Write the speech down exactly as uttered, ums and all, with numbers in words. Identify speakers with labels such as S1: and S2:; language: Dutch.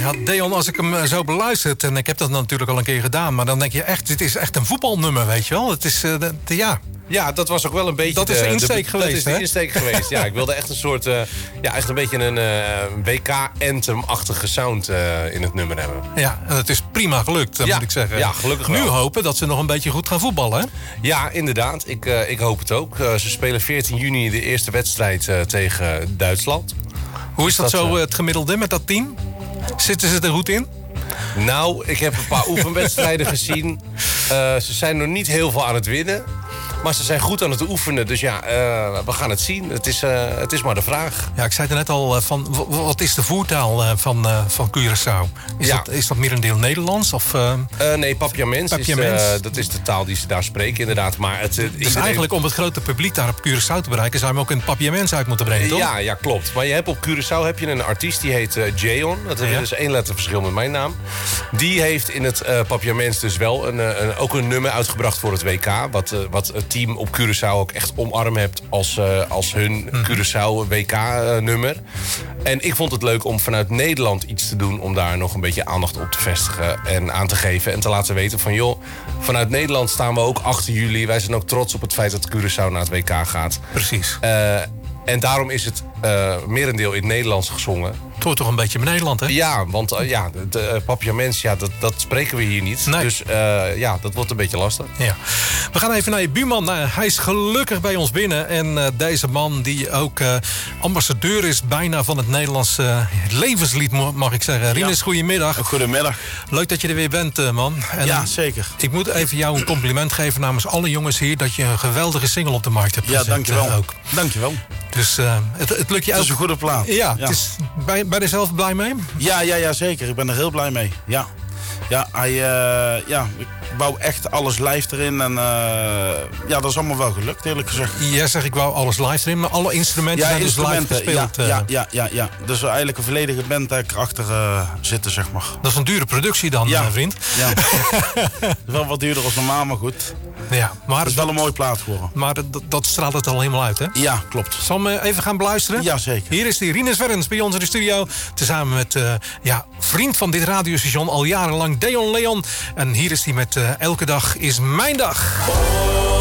S1: Ja, Deon, als ik hem zo beluister, en ik heb dat natuurlijk al een keer gedaan, maar dan denk je echt, dit is echt een voetbalnummer, weet je wel. Het is, uh, de, de, ja...
S2: Ja, dat was ook wel een beetje...
S1: Dat is de insteek
S2: de,
S1: geweest,
S2: Dat is de
S1: hè?
S2: insteek geweest, ja. Ik wilde echt een soort... Uh, ja, echt een beetje een uh, W K-anthem-achtige sound uh, in het nummer hebben.
S1: Ja, en het is prima gelukt, ja, moet ik zeggen.
S2: Ja, gelukkig wel.
S1: Nu hopen dat ze nog een beetje goed gaan voetballen, hè?
S2: Ja, inderdaad. Ik, uh, ik hoop het ook. Uh, ze spelen veertien juni de eerste wedstrijd uh, tegen Duitsland.
S1: Hoe is dat,
S2: dat
S1: zo
S2: uh,
S1: het gemiddelde met dat team? Zitten ze er goed in?
S2: Nou, ik heb een paar oefenwedstrijden gezien. Uh, ze zijn nog niet heel veel aan het winnen. Maar ze zijn goed aan het oefenen, dus ja, uh, we gaan het zien. Het is, uh, het is maar de vraag.
S1: Ja, ik zei er net al, uh, van, wat is de voertaal uh, van, uh, van Curaçao? Is, ja. dat, is dat merendeel Nederlands? Of, uh...
S2: Uh, nee, Papiaments,
S1: Papiaments.
S2: is, uh, dat is de taal die ze daar spreken, inderdaad. Maar het, uh,
S1: dus
S2: iedereen...
S1: eigenlijk om het grote publiek daar op Curaçao te bereiken, zou je hem ook in het Papiaments uit moeten brengen, toch?
S2: Ja, ja, klopt. Maar je hebt op Curaçao heb je een artiest, die heet uh, Jayon. Dat is ja. dus één letterverschil met mijn naam. Die heeft in het uh, Papiaments dus wel een, een, ook een nummer uitgebracht voor het W K. Wat, uh, wat het team op Curaçao ook echt omarm hebt als, uh, als hun Curaçao W K-nummer. En ik vond het leuk om vanuit Nederland iets te doen om daar nog een beetje aandacht op te vestigen en aan te geven en te laten weten van joh, vanuit Nederland staan we ook achter jullie. Wij zijn ook trots op het feit dat Curaçao naar het W K gaat.
S1: Precies.
S2: Uh, en daarom is het uh, merendeel in het Nederlands gezongen.
S1: Het hoort toch een beetje bij Nederland, hè?
S2: Ja, want uh, ja, de uh, Papiaments, ja, dat, dat spreken we hier niet.
S1: Nee.
S2: Dus uh, ja, dat wordt een beetje lastig.
S1: Ja. We gaan even naar je buurman. Uh, hij is gelukkig bij ons binnen. En uh, deze man die ook uh, ambassadeur is bijna van het Nederlandse uh, levenslied, mag ik zeggen. Rinus, ja. Goedemiddag.
S3: Goedemiddag.
S1: Leuk dat je er weer bent, uh, man. En
S3: ja, zeker.
S1: Ik moet even jou een compliment geven namens alle jongens hier, dat je een geweldige single op de markt hebt gezet.
S3: Ja, dankjewel.
S1: Uh, ook.
S3: Dankjewel.
S1: Dus uh, het, het lukt je ook.
S3: Het is een goede plaat.
S1: Ja, ja. Het is, ben, ben je er zelf blij mee?
S3: Ja, ja, ja, zeker. Ik ben er heel blij mee. Ja, ja, hij, uh, ja ik wou echt alles live erin. En uh, ja, dat is allemaal wel gelukt, eerlijk gezegd.
S1: Ja, zeg ik wou alles live erin, maar alle instrumenten
S3: ja,
S1: zijn
S3: instrumenten,
S1: dus live gespeeld.
S3: Ja, ja, ja, ja, ja. Dus eigenlijk een volledige band erachter uh, zitten, zeg maar.
S1: Dat is een dure productie dan,
S3: ja.
S1: vriend.
S3: Ja. Het is wel wat duurder als normaal, maar goed.
S1: Ja, maar
S3: het is wel een mooie plaat geworden.
S1: Maar dat, dat straalt het al helemaal uit, hè?
S3: Ja, klopt.
S1: Zal me even gaan beluisteren?
S3: Ja, zeker.
S1: Hier is die Rinus Werns bij ons in de studio. Tezamen met uh, ja, vriend van dit radiostation al jarenlang, Deon Leon. En hier is hij met uh, Elke dag is mijn dag.
S4: Oh.